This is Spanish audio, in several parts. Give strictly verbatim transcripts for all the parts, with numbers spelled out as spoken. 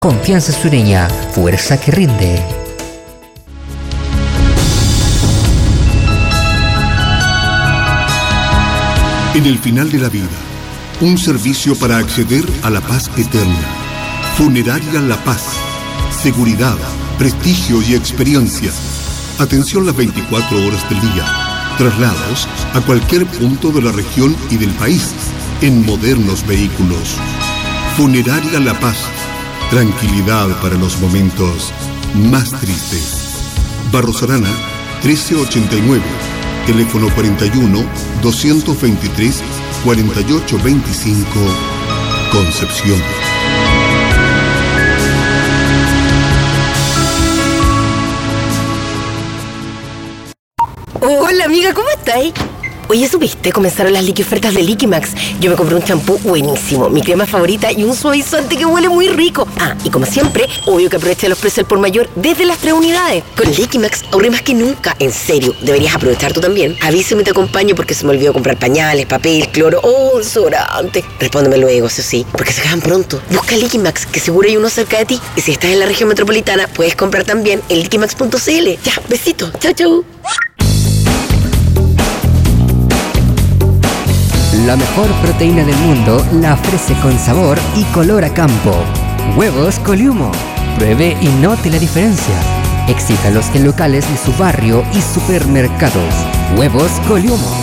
Confianza Sureña, fuerza que rinde. En el final de la vida, un servicio para acceder a la paz eterna. Funeraria La Paz. Seguridad, prestigio y experiencia. Atención las veinticuatro horas del día. Traslados a cualquier punto de la región y del país en modernos vehículos. Funeraria La Paz. Tranquilidad para los momentos más tristes. Barros Arana, trece ochenta y nueve. Teléfono cuarenta y uno, doscientos veintitrés, cuarenta y ocho veinticinco, Concepción. Hola amiga, ¿cómo estáis? Oye, ¿supiste? Comenzaron las liqui ofertas de Liquimax. Yo me compré un champú buenísimo, mi crema favorita y un suavizante que huele muy rico. Ah, y como siempre, obvio que aproveché los precios al por mayor desde las tres unidades. Con Liquimax ahorré más que nunca. En serio, deberías aprovechar tú también. Avísame y te acompaño porque se me olvidó comprar pañales, papel, cloro o desodorante. Respóndeme luego, eso sí, porque se acaban pronto. Busca Liquimax, que seguro hay uno cerca de ti. Y si estás en la región metropolitana, puedes comprar también en liquimax punto c l. Ya, besito. Chau, chau. La mejor proteína del mundo la ofrece con sabor y color a campo. Huevos Coliumo. Pruebe y note la diferencia. Excítalos en locales de su barrio y supermercados. Huevos Coliumo.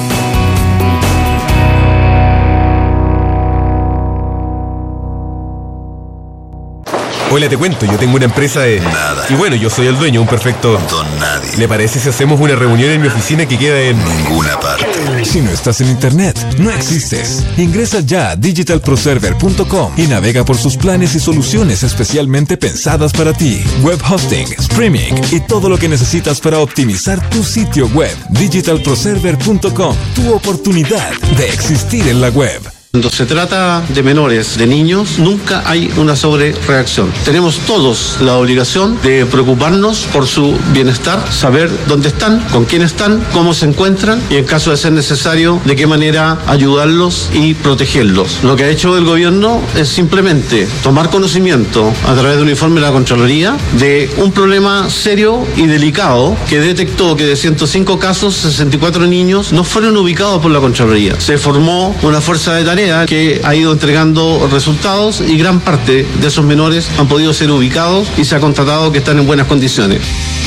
Hola, te cuento, yo tengo una empresa de... Nada. Y bueno, yo soy el dueño, un perfecto... Don nadie. ¿Le parece si hacemos una reunión en mi oficina que queda en... Ninguna parte. Si no estás en internet, no existes. Ingresa ya a digital pro server punto com y navega por sus planes y soluciones especialmente pensadas para ti. Web hosting, streaming y todo lo que necesitas para optimizar tu sitio web. digital pro server punto com. Tu oportunidad de existir en la web. Cuando se trata de menores, de niños, nunca hay una sobrereacción. Tenemos todos la obligación de preocuparnos por su bienestar, saber dónde están, con quién están, cómo se encuentran y en caso de ser necesario, de qué manera ayudarlos y protegerlos. Lo que ha hecho el gobierno es simplemente tomar conocimiento a través de un informe de la Contraloría de un problema serio y delicado que detectó que de ciento cinco casos, sesenta y cuatro niños no fueron ubicados por la Contraloría. Se formó una fuerza de tarea que ha ido entregando resultados y gran parte de esos menores han podido ser ubicados y se ha constatado que están en buenas condiciones.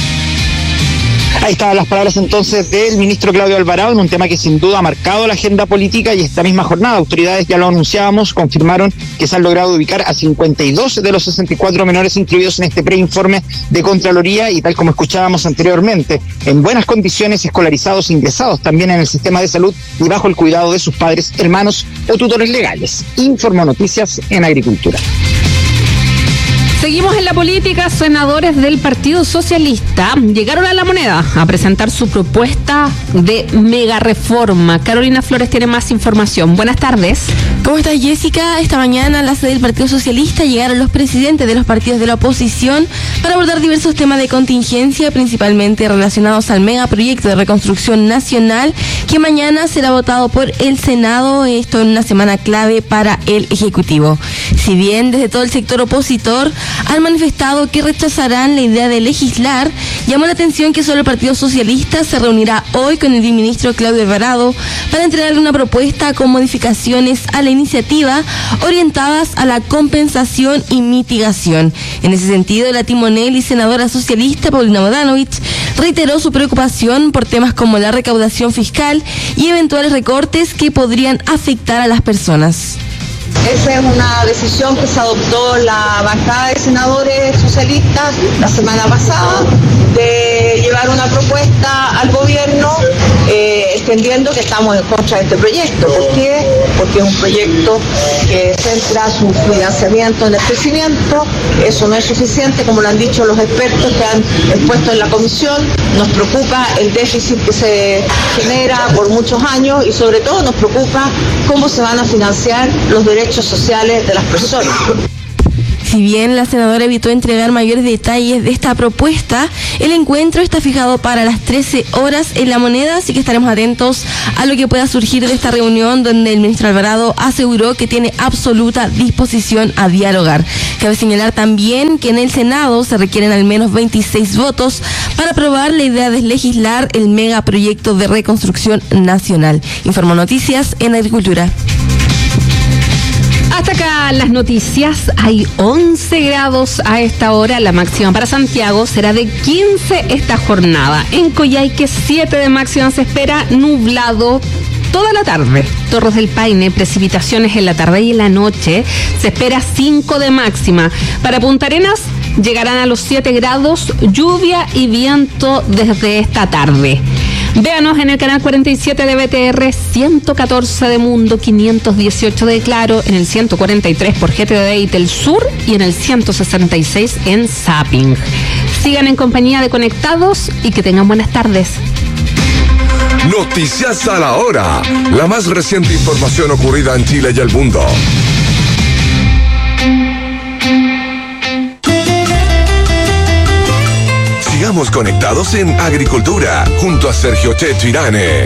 Ahí estaban las palabras entonces del ministro Claudio Alvarado en un tema que sin duda ha marcado la agenda política y esta misma jornada. Autoridades, ya lo anunciábamos, confirmaron que se han logrado ubicar a cincuenta y dos de los sesenta y cuatro menores incluidos en este preinforme de Contraloría y tal como escuchábamos anteriormente, en buenas condiciones, escolarizados, ingresados también en el sistema de salud y bajo el cuidado de sus padres, hermanos o tutores legales. Informó Noticias en Agricultura. Seguimos en la política. Senadores del Partido Socialista llegaron a La Moneda a presentar su propuesta de mega reforma. Carolina Flores tiene más información. Buenas tardes. ¿Cómo estás, Jessica? Esta mañana a la sede del Partido Socialista llegaron los presidentes de los partidos de la oposición para abordar diversos temas de contingencia, principalmente relacionados al megaproyecto de reconstrucción nacional que mañana será votado por el Senado, esto en una semana clave para el Ejecutivo. Si bien desde todo el sector opositor han manifestado que rechazarán la idea de legislar, llamó la atención que solo el Partido Socialista se reunirá hoy con el ministro Claudio Alvarado para entregarle una propuesta con modificaciones a la iniciativa orientadas a la compensación y mitigación. En ese sentido, la timonel y senadora socialista Paulina Bodanovich reiteró su preocupación por temas como la recaudación fiscal y eventuales recortes que podrían afectar a las personas. Esa es una decisión que se adoptó la bancada de senadores socialistas la semana pasada de llevar una propuesta al gobierno eh, entendiendo que estamos en contra de este proyecto. ¿Por qué? Porque es un proyecto que centra su financiamiento en el crecimiento. Eso no es suficiente, como lo han dicho los expertos que han expuesto en la comisión. Nos preocupa el déficit que se genera por muchos años y sobre todo nos preocupa cómo se van a financiar los derechos sociales de las personas. Si bien la senadora evitó entregar mayores detalles de esta propuesta, el encuentro está fijado para las trece horas en La Moneda, así que estaremos atentos a lo que pueda surgir de esta reunión, donde el ministro Alvarado aseguró que tiene absoluta disposición a dialogar. Cabe señalar también que en el Senado se requieren al menos veintiséis votos para aprobar la idea de legislar el megaproyecto de reconstrucción nacional. Informó Noticias en Agricultura. Hasta acá las noticias. Hay once grados a esta hora. La máxima para Santiago será de quince esta jornada. En Coyhaique siete de máxima se espera, nublado toda la tarde. Torres del Paine, precipitaciones en la tarde y en la noche. Se espera cinco de máxima. Para Punta Arenas llegarán a los siete grados, lluvia y viento desde esta tarde. Véanos en el canal cuarenta y siete de B T R, ciento catorce de Mundo, quinientos dieciocho de Claro, en el ciento cuarenta y tres por G T D I Telsur y en el ciento sesenta y seis en Zapping. Sigan en compañía de Conectados y que tengan buenas tardes. Noticias a la hora. La más reciente información ocurrida en Chile y el mundo. Sigamos conectados en Agricultura, junto a Sergio Checho Irane.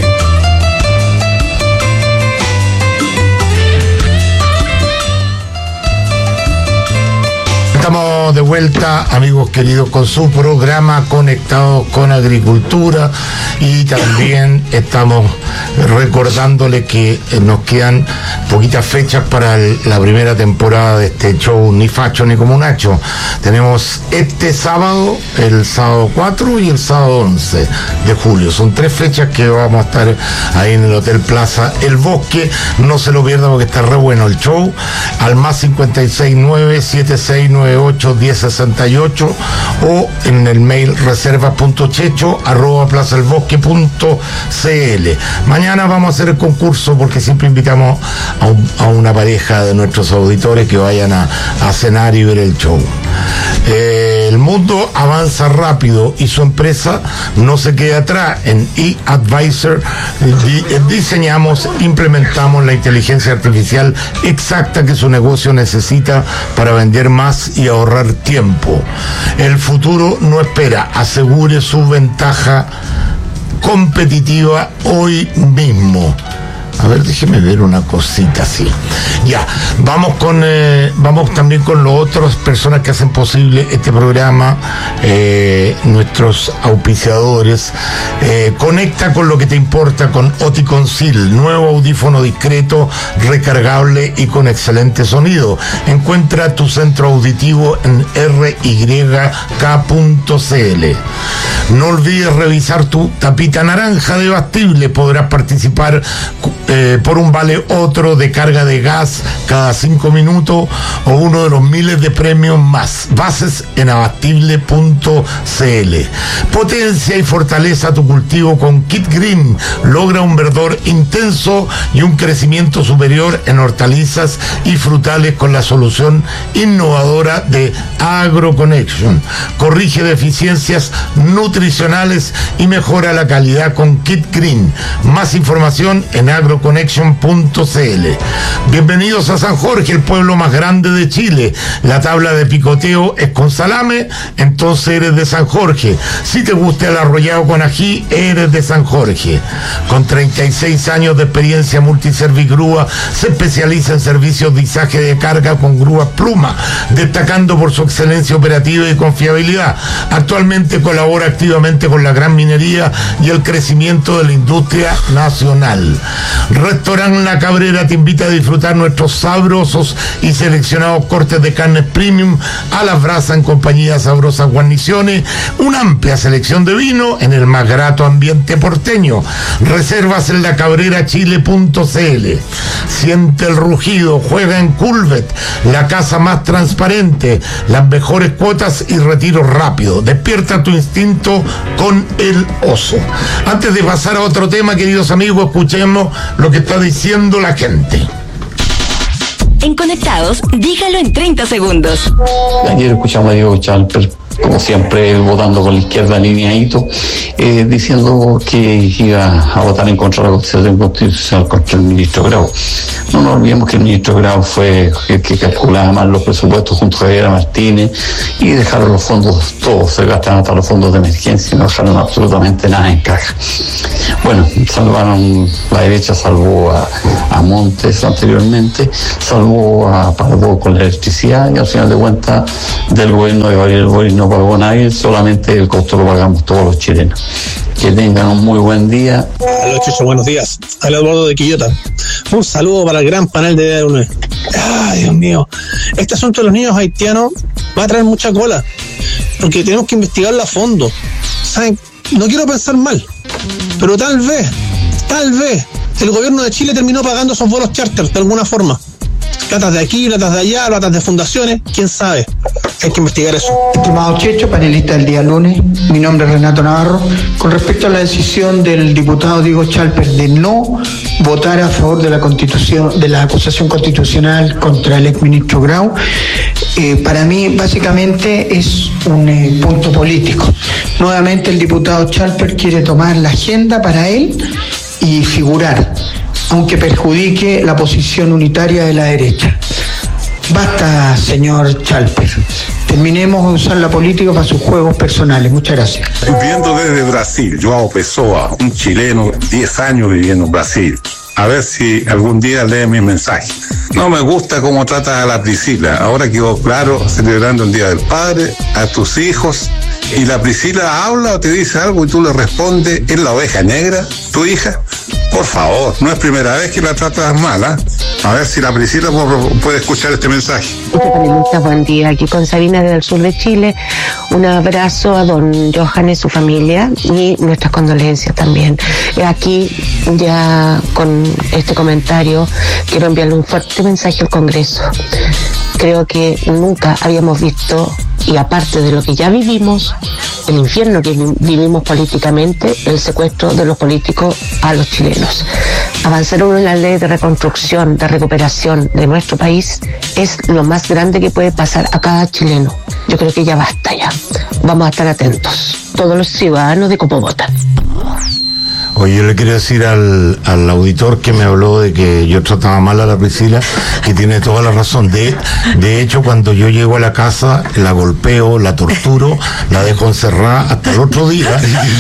Estamos de vuelta, amigos queridos, con su programa Conectados con Agricultura, y también estamos recordándole que nos quedan poquitas fechas para el, la primera temporada de este show Ni Facho ni Como Nacho. Tenemos este sábado, el sábado cuatro y el sábado once de julio. Son tres fechas que vamos a estar ahí en el Hotel Plaza El Bosque. No se lo pierda porque está re bueno el show. Al más cincuenta y seis nueve siete seis nueve ocho diez sesenta y ocho o en el mail reserva.checho arroba plazaelbosque.cl. Mañana vamos a hacer el concurso porque siempre invitamos a, un, a una pareja de nuestros auditores que vayan a, a cenar y ver el show. Eh, el mundo avanza rápido y su empresa no se queda atrás. En eAdvisor di, diseñamos, implementamos la inteligencia artificial exacta que su negocio necesita para vender más y ahorrar tiempo. El futuro no espera, asegure su ventaja competitiva hoy mismo. A ver, déjeme ver una cosita así. Ya, vamos con eh, vamos también con las otras personas que hacen posible este programa, eh, nuestros auspiciadores. Eh, conecta con lo que te importa con Oticonceal, nuevo audífono discreto, recargable y con excelente sonido. Encuentra tu centro auditivo en r y k punto c l. No olvides revisar tu tapita naranja de Bastible. Podrás participar Eh, por un vale otro de carga de gas cada cinco minutos o uno de los miles de premios más. Bases en abastible punto c l. Potencia y fortaleza tu cultivo con Kit Green. Logra un verdor intenso y un crecimiento superior en hortalizas y frutales con la solución innovadora de AgroConnection. Corrige deficiencias nutricionales y mejora la calidad con Kit Green. Más información en agro connection punto c l. Bienvenidos a San Jorge, el pueblo más grande de Chile. La tabla de picoteo es con salame, entonces eres de San Jorge. Si te gusta el arrollado con ají, eres de San Jorge. Con treinta y seis años de experiencia, Multiservigrúa se especializa en servicios de izaje de carga con grúas Pluma, destacando por su excelencia operativa y confiabilidad. Actualmente colabora activamente con la gran minería y el crecimiento de la industria nacional. Restaurant La Cabrera te invita a disfrutar nuestros sabrosos y seleccionados cortes de carnes premium a las brasas en compañía de sabrosas guarniciones, una amplia selección de vino en el más grato ambiente porteño. Reservas en la cabrera chile punto c l. Siente el rugido, juega en Culvet, la casa más transparente, las mejores cuotas y retiro rápido. Despierta tu instinto con el oso. Antes de pasar a otro tema, queridos amigos, escuchemos lo que está diciendo la gente. En Conectados, dígalo en treinta segundos. Ayer escuchamos a Diego Chalper como siempre votando con la izquierda alineadito, eh, diciendo que iba a votar en contra de la Constitución Constitucional contra el ministro Grau. No nos olvidemos que el ministro Grau fue el que calculaba mal los presupuestos junto a Javier Martínez y dejaron los fondos, todos se gastaron hasta los fondos de emergencia y no dejaron absolutamente nada en caja. Bueno, salvaron, la derecha salvó a, a Montes anteriormente, salvó a Pardo con la electricidad y al final de cuentas del gobierno de Gabriel Boric no pagó nadie, solamente el costo lo pagamos todos los chilenos. Que tengan un muy buen día. Hola, Chucho, buenos días. Hola, Eduardo de Quillota. Un saludo para el gran panel de D uno. Ay, Dios mío. Este asunto de los niños haitianos va a traer mucha cola, porque tenemos que investigarlo a fondo. ¿Saben? No quiero pensar mal, pero tal vez, tal vez, el gobierno de Chile terminó pagando esos vuelos charter de alguna forma. Platas de aquí, platas de allá, platas de fundaciones, quién sabe. Hay que investigar eso. Estimado Checho, panelista del día lunes, mi nombre es Renato Navarro. Con respecto a la decisión del diputado Diego Chalper de no votar a favor de la constitución, de la acusación constitucional contra el exministro Grau, eh, para mí básicamente es un eh, punto político. Nuevamente el diputado Chalper quiere tomar la agenda para él y figurar, aunque perjudique la posición unitaria de la derecha. Basta, señor Chalper. Terminemos de usar la política para sus juegos personales. Muchas gracias. Viendo desde Brasil, Joao Pessoa, un chileno, diez años viviendo en Brasil. A ver si algún día lee mi mensaje. No me gusta cómo tratas a la Priscila. Ahora quedó claro, celebrando el Día del Padre, a tus hijos. Y la Priscila habla o te dice algo y tú le respondes, ¿es la oveja negra, tu hija? Por favor, no es primera vez que la tratas mal, ¿eh? A ver si la Priscila puede escuchar este mensaje. Panelista, buen día. Aquí con Sabina desde el sur de Chile. Un abrazo a don Johan y su familia y nuestras condolencias también. Aquí ya con este comentario quiero enviarle un fuerte mensaje al Congreso. Creo que nunca habíamos visto, y aparte de lo que ya vivimos, el infierno que vivimos políticamente, el secuestro de los políticos a los chilenos. Avanzar en la ley de reconstrucción, de recuperación de nuestro país es lo más grande que puede pasar a cada chileno. Yo creo que ya basta ya. Vamos a estar atentos, todos los ciudadanos de Copobota. Oye, yo le quiero decir al, al auditor que me habló de que yo trataba mal a la Priscila, que tiene toda la razón. De, de hecho, cuando yo llego a la casa, la golpeo, la torturo, la dejo encerrada hasta el otro día.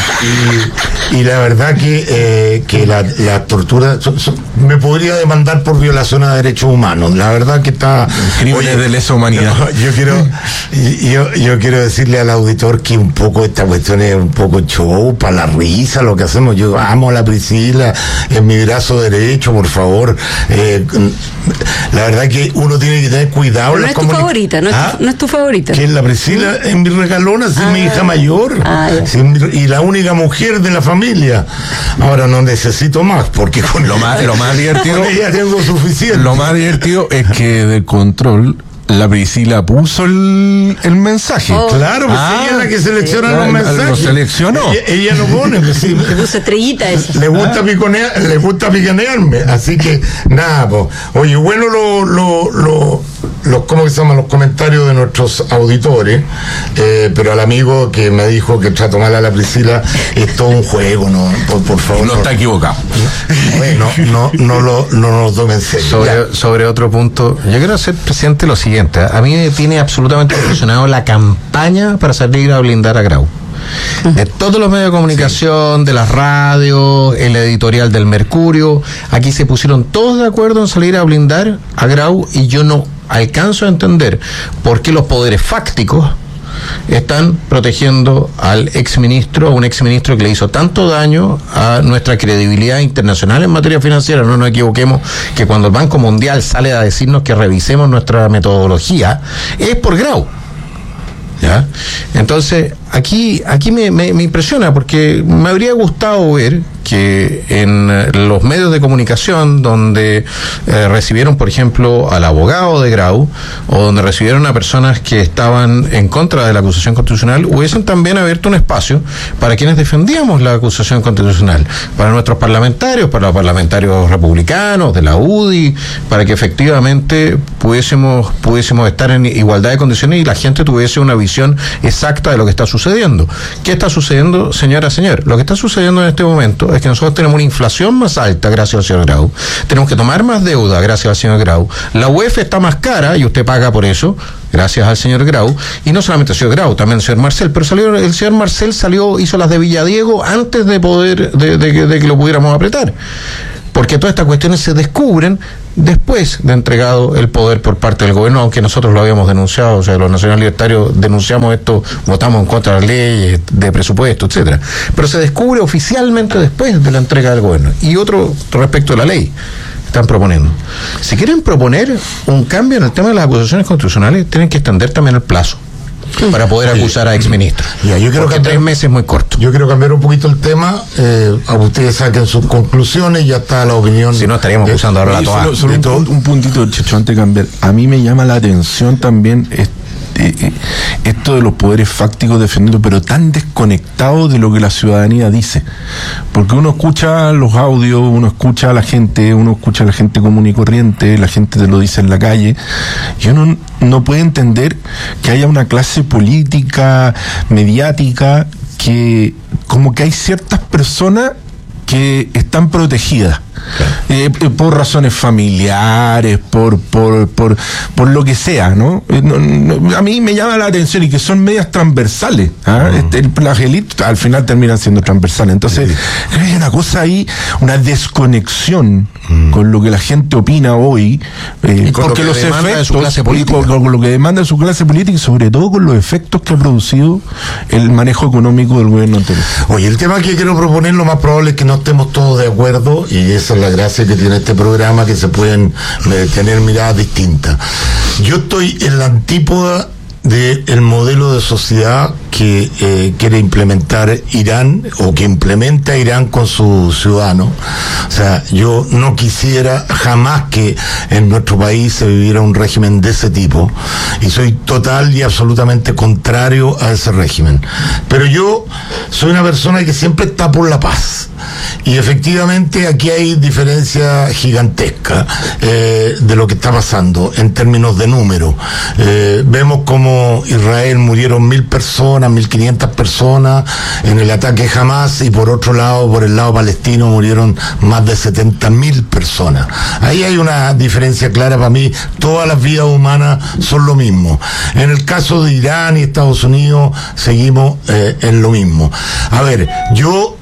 Y, y la verdad que, eh, que la, la tortura so, so, me podría demandar por violación a derechos humanos. La verdad que está... Crímenes de lesa humanidad. No, yo quiero yo, yo quiero decirle al auditor que un poco esta cuestión es un poco show, para la risa, lo que hacemos. Yo amo a la Priscila, en mi brazo derecho, por favor. Eh, la verdad que uno tiene que tener cuidado. Pero no es tu comuni- favorita, no es, ¿Ah? tu, no es tu favorita. Que es la Priscila, es mi regalona, es ah, mi hija mayor, ah, sí, y la única mujer de la familia. Ahora no necesito más, porque con lo más, lo más divertido, con ella tengo suficiente. Lo más divertido es que del control la Priscila puso el, el mensaje. Oh. Claro, pues ah, ella es la que selecciona sí, los mensajes. Lo seleccionó. Ella, ella lo pone. Pues, sí. Le puso estrellita esa. Le gusta, ah. piconear, le gusta picanearme. Así que, nada, pues. Oye, bueno, lo, lo, lo, los, ¿cómo se llaman? Los comentarios de nuestros auditores. Eh, pero al amigo que me dijo que trato mal a la Priscila, es todo un juego, ¿no? Por, por favor. No, no está equivocado. No, no, no, lo, no lo tomen en serio. Sobre, sobre otro punto, yo quiero ser presidente lo siguiente. A mí me tiene absolutamente impresionado la campaña para salir a blindar a Grau. De todos los medios de comunicación, sí. de las radios, el editorial del Mercurio, aquí se pusieron todos de acuerdo en salir a blindar a Grau y yo no alcanzo a entender por qué los poderes fácticos están protegiendo al exministro, a un exministro que le hizo tanto daño a nuestra credibilidad internacional en materia financiera. No nos equivoquemos que cuando el Banco Mundial sale a decirnos que revisemos nuestra metodología, es por Grau. ¿Ya? Entonces, aquí, aquí me, me, me impresiona porque me habría gustado ver que en los medios de comunicación donde eh, recibieron, por ejemplo, al abogado de Grau, o donde recibieron a personas que estaban en contra de la acusación constitucional, hubiesen también abierto un espacio para quienes defendíamos la acusación constitucional, para nuestros parlamentarios, para los parlamentarios republicanos, de la U D I, para que efectivamente pudiésemos, pudiésemos estar en igualdad de condiciones y la gente tuviese una visión exacta de lo que está sucediendo. ¿Qué está sucediendo, señora, señor? Lo que está sucediendo en este momento es que nosotros tenemos una inflación más alta gracias al señor Grau, tenemos que tomar más deuda gracias al señor Grau, la U E F está más cara y usted paga por eso gracias al señor Grau, y no solamente el señor Grau, también el señor Marcel, pero salió, el señor Marcel salió, hizo las de Villadiego antes de poder, de, de, de, de que lo pudiéramos apretar, porque todas estas cuestiones se descubren después de entregado el poder por parte del gobierno, aunque nosotros lo habíamos denunciado, o sea, los nacionales libertarios denunciamos esto, votamos en contra de las leyes de presupuesto, etcétera, pero se descubre oficialmente después de la entrega del gobierno. Y otro respecto de la ley están proponiendo, si quieren proponer un cambio en el tema de las acusaciones constitucionales, tienen que extender también el plazo para poder Oye, acusar a exministros. Ya, yo quiero cambiar, tres meses es muy corto. Yo quiero cambiar un poquito el tema. Eh, a ustedes saquen sus conclusiones y ya está la opinión. Si no, estaríamos de, acusando ahora a todas. Solo, solo un, un puntito, Checho, antes de cambiar. A mí me llama la atención también este, eh, esto de los poderes fácticos defendiendo, pero tan desconectados de lo que la ciudadanía dice. Porque uno escucha los audios, uno escucha a la gente, uno escucha a la gente común y corriente, la gente te lo dice en la calle, y uno no puede entender que haya una clase política, mediática, que como que hay ciertas personas que están protegidas. Eh, por razones familiares, por por por por lo que sea, ¿no? Eh, no, no a mí me llama la atención y que son medias transversales. ¿Ah? Mm. Este, el flagelito al final terminan siendo transversales. Entonces, sí. Hay una cosa ahí, una desconexión mm. con lo que la gente opina hoy, eh, porque los efectos de su clase política. Con, con lo que demanda de su clase política y sobre todo con los efectos que ha producido el manejo económico del gobierno anterior. Oye, el tema que quiero proponer, lo más probable es que no estemos todos de acuerdo, y esa es la gracia que tiene este programa, que se pueden eh, tener miradas distintas. Yo estoy en la antípoda del modelo de sociedad que eh, quiere implementar Irán, o que implementa Irán con sus ciudadanos. O sea, yo no quisiera jamás que en nuestro país se viviera un régimen de ese tipo, y soy total y absolutamente contrario a ese régimen. Pero yo soy una persona que siempre está por la paz, y efectivamente aquí hay diferencia gigantesca eh, de lo que está pasando en términos de número. Eh, vemos como Israel murieron mil personas, mil quinientas personas en el ataque Hamas, y por otro lado, por el lado palestino, murieron más de setenta mil personas. Ahí hay una diferencia clara para mí. Todas las vidas humanas son lo mismo. En el caso de Irán y Estados Unidos seguimos eh, en lo mismo. A ver, yo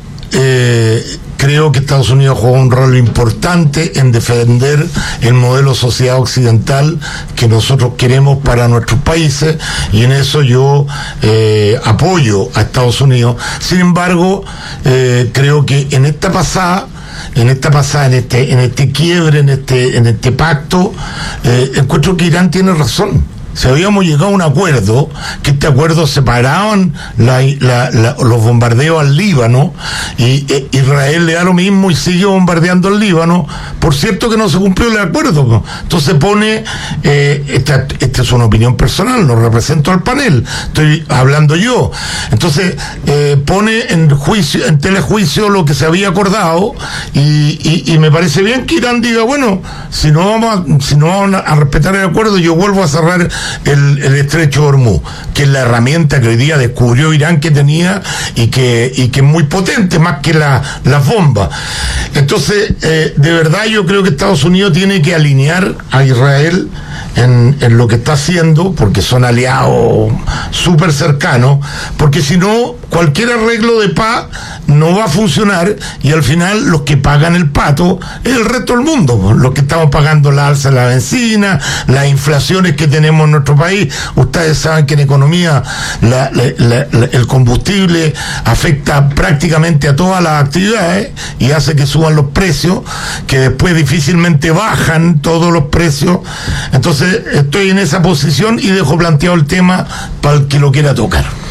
eh, creo que Estados Unidos juega un rol importante en defender el modelo sociedad occidental que nosotros queremos para nuestros países, y en eso yo eh, apoyo a Estados Unidos. Sin embargo, eh, creo que en esta pasada en esta pasada, en este, en este quiebre, en este, en este pacto, eh, encuentro que Irán tiene razón. Si habíamos llegado a un acuerdo, que este acuerdo separaban la, la, la, los bombardeos al Líbano, y eh, Israel le da lo mismo y sigue bombardeando al Líbano. Por cierto que no se cumplió el acuerdo. Entonces pone, eh, esta, esta es una opinión personal, no represento al panel, estoy hablando yo. Entonces eh, pone en juicio, en telejuicio lo que se había acordado, y, y, y me parece bien que Irán diga, bueno, si no vamos a, si no vamos a respetar el acuerdo, yo vuelvo a cerrar El, el estrecho de Hormuz, que es la herramienta que hoy día descubrió Irán que tenía, y que y que es muy potente, más que la, las bombas. Entonces, eh, de verdad yo creo que Estados Unidos tiene que alinear a Israel en, en lo que está haciendo, porque son aliados súper cercanos, porque si no, cualquier arreglo de paz no va a funcionar, y al final los que pagan el pato es el resto del mundo, los que estamos pagando la alza de la benzina, las inflaciones que tenemos en nuestro país. Ustedes saben que en economía la, la, la, la, el combustible afecta prácticamente a todas las actividades y hace que suban los precios, que después difícilmente bajan todos los precios. Entonces estoy en esa posición y dejo planteado el tema para el que lo quiera tocar.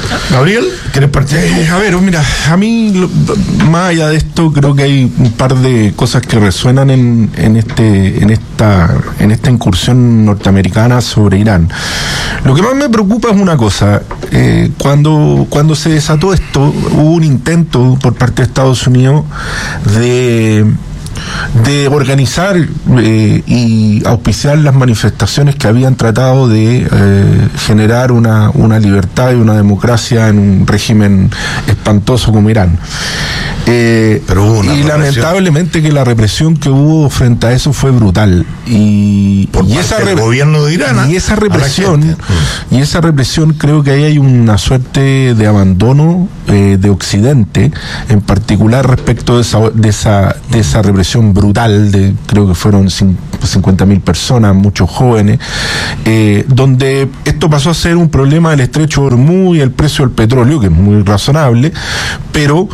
Gabriel, ¿quieres partir? Eh, a ver, mira, a mí, lo, más allá de esto, creo que hay un par de cosas que resuenan en, en este, en esta, en esta incursión norteamericana sobre Irán. Lo que más me preocupa es una cosa. Eh, cuando, cuando se desató esto, hubo un intento por parte de Estados Unidos de de organizar eh, y auspiciar las manifestaciones que habían tratado de eh, generar una, una libertad y una democracia en un régimen espantoso como Irán. Eh, Pero hubo una y represión. Lamentablemente que la represión que hubo frente a eso fue brutal. Y, Por y parte esa del re- gobierno de Irán, y esa a la represión gente. y esa represión creo que ahí hay una suerte de abandono eh, de Occidente, en particular respecto de esa, de esa, de esa represión brutal, de creo que fueron cincuenta mil personas, muchos jóvenes, eh, donde esto pasó a ser un problema del estrecho de Hormuz y el precio del petróleo, que es muy razonable, pero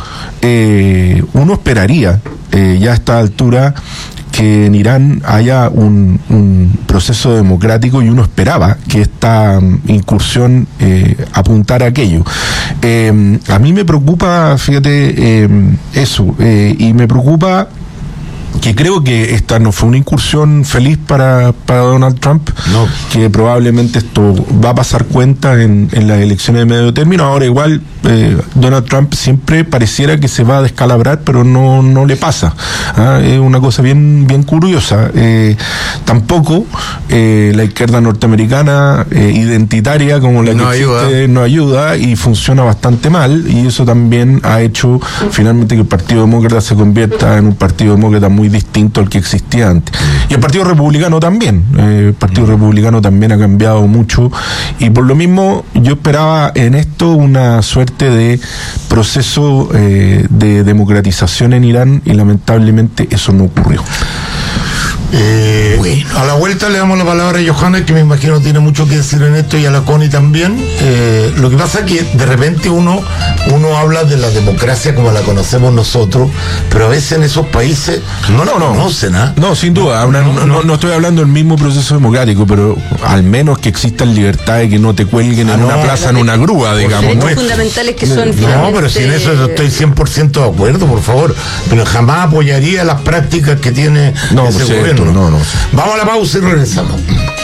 eh, uno esperaría eh, ya a esta altura que en Irán haya un, un proceso democrático, y uno esperaba que esta um, incursión eh, apuntara a aquello. Eh, a mí me preocupa, fíjate, eh, eso, eh, y me preocupa que creo que esta no fue una incursión feliz para, para Donald Trump, no. que probablemente esto va a pasar cuenta en, en las elecciones de medio término. Ahora igual eh, Donald Trump siempre pareciera que se va a descalabrar, pero no, no le pasa. ¿Ah? Es una cosa bien, bien curiosa. Eh, tampoco eh, la izquierda norteamericana eh, identitaria como la No que ayuda. existe no ayuda, y funciona bastante mal, y eso también ha hecho finalmente que el Partido Demócrata se convierta en un Partido Demócrata muy distinto al que existía antes. Y el Partido Republicano también. Eh, el Partido Republicano también ha cambiado mucho, y por lo mismo yo esperaba en esto una suerte de proceso eh, de democratización en Irán, y lamentablemente eso no ocurrió. Eh, bueno, a la vuelta le damos la palabra a Johanna, que me imagino tiene mucho que decir en esto, y a la Connie también. Eh, lo que pasa es que de repente uno, uno habla de la democracia como la conocemos nosotros, pero a veces en esos países no la conocen, ¿ah? No, sin duda, una- no, no, no estoy hablando del mismo proceso democrático, pero al menos que existan libertades, que no te cuelguen en Ah, una no, plaza, en una grúa, digamos. Derechos ¿no es? fundamentales que son No, finalmente- pero si en eso estoy cien por ciento de acuerdo, por favor. Pero jamás apoyaría las prácticas que tiene No, ese pues, cierto, gobierno. no, no. Vamos a la pausa y regresamos.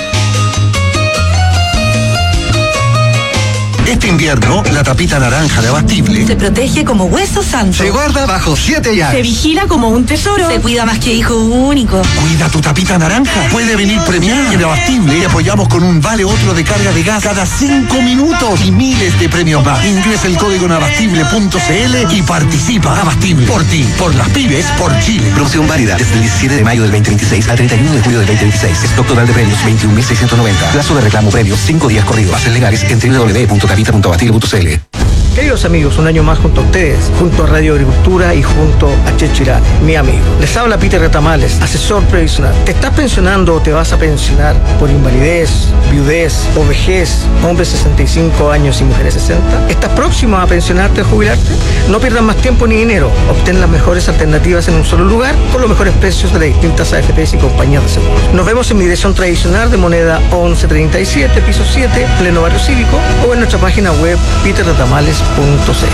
Este invierno, la tapita naranja de Abastible Se protege como hueso santo. se guarda bajo siete llaves. Se vigila como un tesoro. Se cuida más que hijo único. Cuida tu tapita naranja. Puede venir premiada. En Abastible te apoyamos con un vale otro de carga de gas cada cinco minutos y miles de premios más. Ingresa el código en abastible punto c l y participa. Abastible. Por ti, por las pibes, por Chile. Promoción válida desde el diecisiete de mayo del veinte veintiséis al treinta y uno de julio del veinte veintiséis. Stock total de premios veintiún mil seiscientos noventa. Plazo de reclamo premios cinco días corridos. Bases legales en w w w punto capita punto abastible punto c l. Queridos amigos, un año más junto a ustedes, junto a Radio Agricultura y junto a Checho Irán, mi amigo. Les habla Peter Retamales, asesor previsional. ¿Te estás pensionando o te vas a pensionar por invalidez, viudez o vejez, hombres sesenta y cinco años y mujeres sesenta? ¿Estás próximo a pensionarte o jubilarte? No pierdas más tiempo ni dinero. Obtén las mejores alternativas en un solo lugar con los mejores precios de las distintas A F Ps y compañías de seguros. Nos vemos en mi dirección tradicional de moneda once treinta y siete, piso siete, pleno barrio cívico, o en nuestra página web peter retamales punto c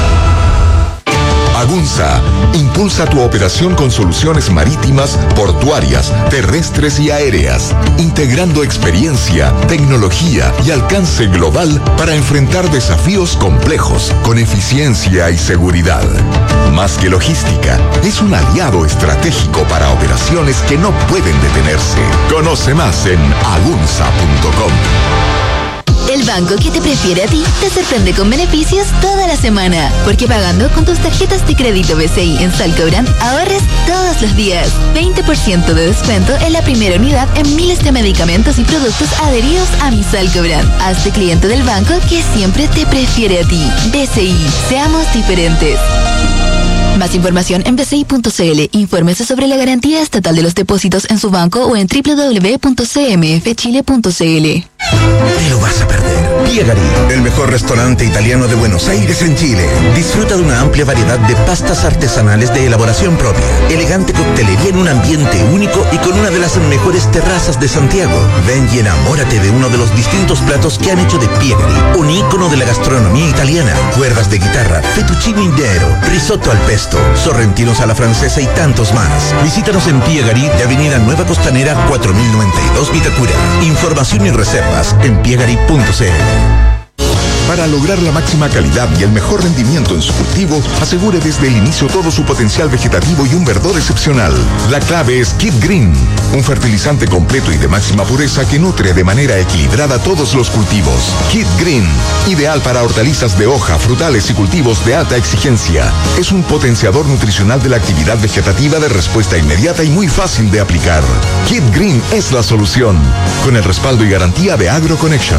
l. Agunza impulsa tu operación con soluciones marítimas, portuarias, terrestres y aéreas, integrando experiencia, tecnología y alcance global para enfrentar desafíos complejos con eficiencia y seguridad. Más que logística, es un aliado estratégico para operaciones que no pueden detenerse. Conoce más en agunza punto com. El banco que te prefiere a ti te sorprende con beneficios toda la semana. Porque pagando con tus tarjetas de crédito B C I en Salcobran, ahorres todos los días. veinte por ciento de descuento en la primera unidad en miles de medicamentos y productos adheridos a mi Salcobran. Hazte cliente del banco que siempre te prefiere a ti. B C I, seamos diferentes. Más información en b c i punto c l. Infórmese sobre la garantía estatal de los depósitos en su banco o en w w w punto c m f chile punto c l. Te lo vas a perder. Piegari, el mejor restaurante italiano de Buenos Aires en Chile. Disfruta de una amplia variedad de pastas artesanales de elaboración propia, elegante coctelería en un ambiente único y con una de las mejores terrazas de Santiago. Ven y enamórate de uno de los distintos platos que han hecho de Piegari un ícono de la gastronomía italiana. Cuerdas de guitarra, fettuccine intero, risotto al pesto, sorrentinos a la francesa y tantos más. Visítanos en Piegari de Avenida Nueva Costanera cuatro mil noventa y dos Vitacura. Información y reservas en piegari punto c l. Para lograr la máxima calidad y el mejor rendimiento en su cultivo, asegure desde el inicio todo su potencial vegetativo y un verdor excepcional. La clave es Kid Green, un fertilizante completo y de máxima pureza que nutre de manera equilibrada todos los cultivos. Kid Green, ideal para hortalizas de hoja, frutales y cultivos de alta exigencia. Es un potenciador nutricional de la actividad vegetativa de respuesta inmediata y muy fácil de aplicar. Kid Green es la solución, con el respaldo y garantía de AgroConnection.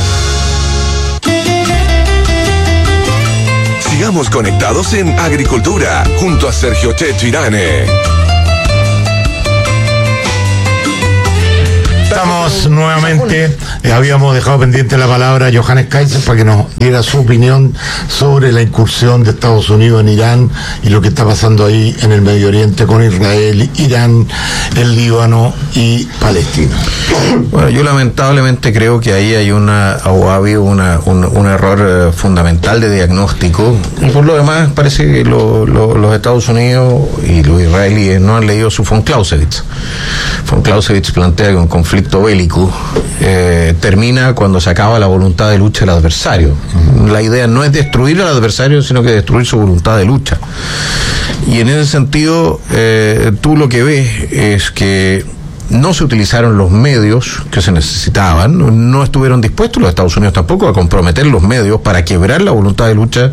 Sigamos conectados en Agricultura, junto a Sergio Checho Irane. Estamos nuevamente, eh, habíamos dejado pendiente la palabra a Johannes Kaiser para que nos diera su opinión sobre la incursión de Estados Unidos en Irán y lo que está pasando ahí en el Medio Oriente con Israel, Irán, el Líbano y Palestina. Bueno, yo lamentablemente creo que ahí hay una, o ha habido una, un, un error eh, fundamental de diagnóstico, y por lo demás parece que lo, lo, los Estados Unidos y los israelíes no han leído su von Clausewitz. Von Clausewitz plantea que un conflicto bélico eh, termina cuando se acaba la voluntad de lucha del adversario. Uh-huh. La idea no es destruir al adversario, sino que destruir su voluntad de lucha. Y en ese sentido, eh, tú lo que ves es que no se utilizaron los medios que se necesitaban, no estuvieron dispuestos los Estados Unidos tampoco a comprometer los medios para quebrar la voluntad de lucha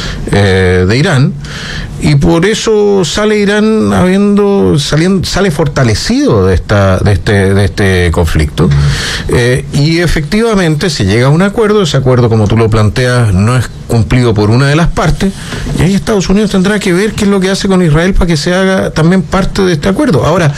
eh, de Irán, y por eso sale Irán habiendo saliendo, sale fortalecido de esta de este de este conflicto, eh, y efectivamente se llega a un acuerdo. Ese acuerdo, como tú lo planteas, no es cumplido por una de las partes, y ahí Estados Unidos tendrá que ver qué es lo que hace con Israel para que se haga también parte de este acuerdo. Ahora,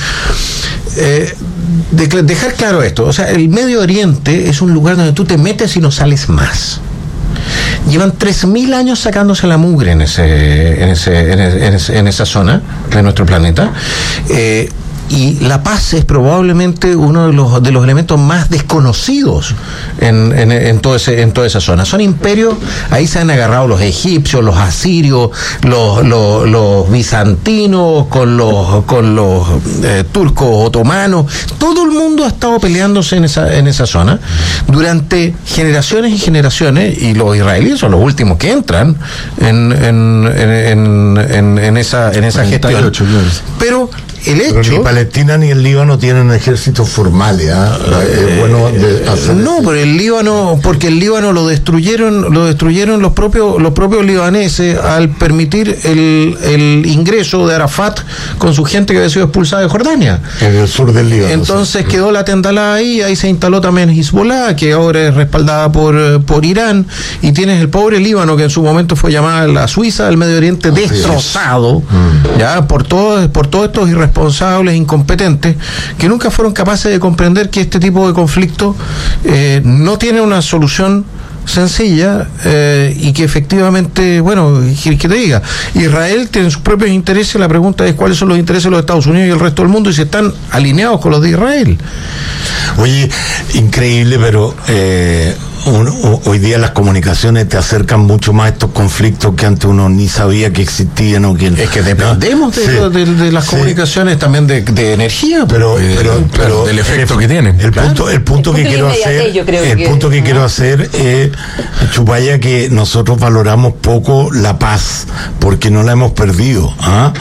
Eh, de, dejar claro esto, o sea, el Medio Oriente es un lugar donde tú te metes y no sales más. Llevan tres mil años sacándose la mugre en ese, en ese, en ese, en esa zona de nuestro planeta. Eh, Y la paz es probablemente uno de los de los elementos más desconocidos en, en, en, todo ese, en toda esa zona. Son imperios, ahí se han agarrado los egipcios, los asirios, los, los, los bizantinos, con los, con los eh, turcos otomanos. Todo el mundo ha estado peleándose en esa, en esa zona durante generaciones y generaciones, y los israelíes son los últimos que entran en, en, en, en, en esa, en esa gestión. Pero el hecho... Pero ni Palestina ni el Líbano tienen ejércitos formales, ¿eh? Es bueno de hacer no, pero el Líbano, porque el Líbano lo destruyeron, lo destruyeron los propios, los propios libaneses al permitir el, el ingreso de Arafat con su gente que había sido expulsada de Jordania. En el sur del Líbano. Entonces sí. Quedó la tendalada ahí, ahí se instaló también Hezbollah, que ahora es respaldada por, por Irán, y tienes el pobre Líbano, que en su momento fue llamada la Suiza del Medio Oriente, oh, destrozado, mm. ya, por todos, por todos estos irresponsables responsables, incompetentes, que nunca fueron capaces de comprender que este tipo de conflicto eh, no tiene una solución sencilla, eh, y que efectivamente, bueno, que, que te diga, Israel tiene sus propios intereses. La pregunta es cuáles son los intereses de los Estados Unidos y el resto del mundo, y si están alineados con los de Israel. Oye, increíble, pero eh, un, hoy día las comunicaciones te acercan mucho más a estos conflictos que antes uno ni sabía que existían o que es que dependemos ¿no? de, sí. de, de las sí. comunicaciones también de, de energía, pero, pues, pero, pero, pero del efecto el, que tienen. El claro. punto, el punto el que quiero hacer, el que, punto que, que quiero hacer es, Chupaya, que nosotros valoramos poco la paz porque no la hemos perdido, ¿ah?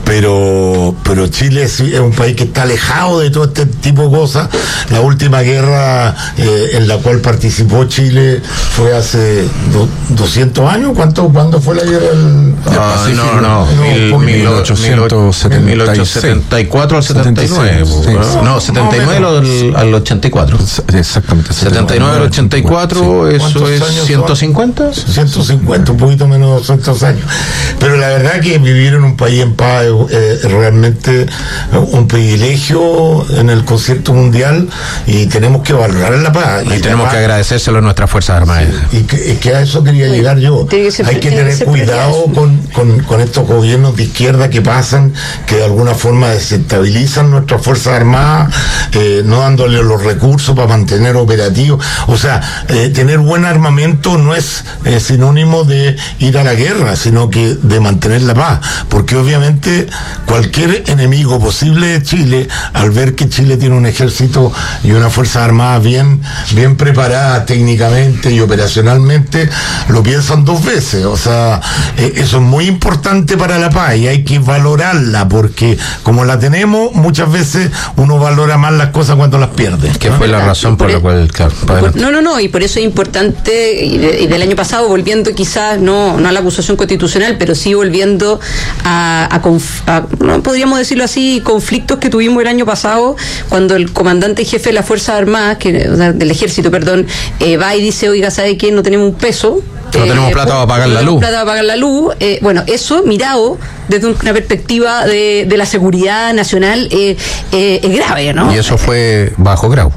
pero pero Chile es, es un país que está alejado de todo este tipo de cosas. La última guerra eh, en la cual participó Chile Chile fue hace do, doscientos años. ¿Cuánto, ¿Cuándo fue la guerra del, del Ah, Pacífico? no, no, No, mil ochocientos setenta y cuatro al setenta y nueve. Sí, sí. No, setenta y nueve al, al ochenta y cuatro. Exactamente. setenta y nueve al ochenta y cuatro, Sí. eso ¿Cuántos es años son? ciento cincuenta. ciento cincuenta, un poquito menos de doscientos años. Pero la verdad que vivir en un país en paz es, es realmente un privilegio en el concierto mundial y tenemos que valorar la paz. Y tenemos que agradecérselo a nuestras Fuerzas Armadas. Y que, es que a eso quería llegar yo. Tiene que ser- Hay que tiene que tener ser cuidado con, con, con estos gobiernos de izquierda que pasan, que de alguna forma desestabilizan nuestras Fuerzas Armadas, eh, no dándole los recursos para mantener operativos. O sea, eh, tener buen armamento no es eh, sinónimo de ir a la guerra, sino que de mantener la paz. Porque obviamente cualquier enemigo posible de Chile, al ver que Chile tiene un ejército y una Fuerza Armada bien, bien preparada técnicamente y operacionalmente, lo piensan dos veces. O sea, eh, eso es muy importante para la paz y hay que valorarla, porque como la tenemos, muchas veces uno valora más las cosas cuando las pierde. Que fue la razón por la cual, claro, para adelante. No, no, no, y por eso es importante, y, de- y del año pasado, volviendo quizás, no, no a la acusación constitucional, pero sí volviendo a, a conf- a- no podríamos decirlo así, conflictos que tuvimos el año pasado, cuando el comandante y jefe de las Fuerzas Armadas, que, o sea, del Ejército, perdón, eh, va y dice, oiga, ¿sabe qué? No tenemos un peso. No tenemos plata para pagar la luz. No tenemos plata para pagar la luz. Eh, bueno, eso mirado desde una perspectiva de, de la seguridad nacional eh, eh, es grave, ¿no? Y eso fue bajo Grau.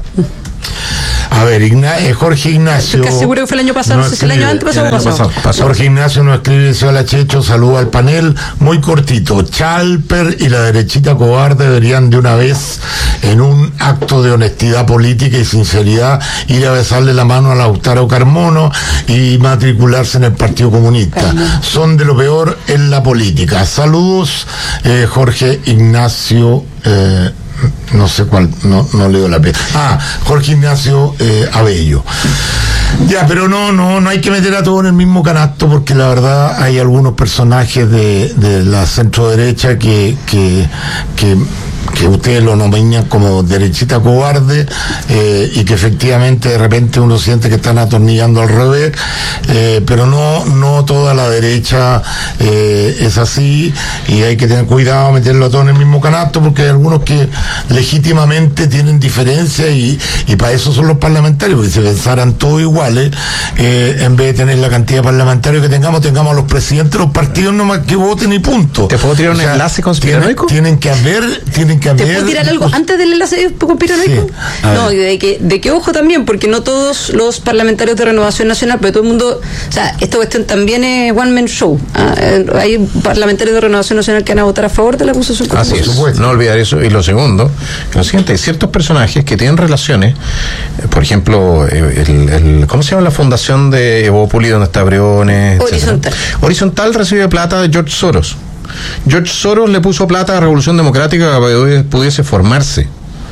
A ver, Igna- eh, Jorge Ignacio. Estoy casi seguro que fue el año pasado, no sé si el año escribe- antes pasado o pasado. pasado. Jorge Ignacio nos escribe, dice, hola Checho, saluda al panel, muy cortito. Chalper y la derechita cobarde deberían de una vez, en un acto de honestidad política y sinceridad, ir a besarle la mano a Lautaro Carmona y matricularse en el Partido Comunista. Son de lo peor en la política. Saludos, eh, Jorge Ignacio. Eh, no sé cuál, no, no leo la pena. Ah, Jorge Ignacio eh, Abello. Ya, pero no, no, no hay que meter a todo en el mismo canasto, porque la verdad hay algunos personajes de, de la centro derecha que, que, que que ustedes lo nominan como derechita cobarde, eh, y que efectivamente de repente uno siente que están atornillando al revés, eh, pero no, no toda la derecha eh, es así, y hay que tener cuidado, meterlo a todo en el mismo canasto, porque hay algunos que legítimamente tienen diferencias y, y para eso son los parlamentarios, porque si pensaran todos iguales, eh, en vez de tener la cantidad de parlamentarios que tengamos, tengamos a los presidentes de los partidos nomás que voten y punto. ¿Te puedo tirar un O sea, enlace conspiranoico? Tienen, tienen que haber, tienen que ¿Te haber. puedo tirar algo antes del enlace conspiranoico? Sí, a No, ver. y de que, de que ojo también, porque no todos los parlamentarios de Renovación Nacional, pero todo el mundo, o sea, esta cuestión también es one man show. Ah, eh, hay parlamentarios de Renovación Nacional que van a votar a favor de la acusación Así constitucional. es, no olvidar eso. Y lo segundo, lo siguiente, hay ciertos personajes que tienen relaciones, eh, por ejemplo, eh, el, el- ¿cómo se llama la fundación de Evópoli donde está Briones? Horizontal. etcétera? Horizontal recibe plata de George Soros. George Soros le puso plata a Revolución Democrática para que pudiese formarse.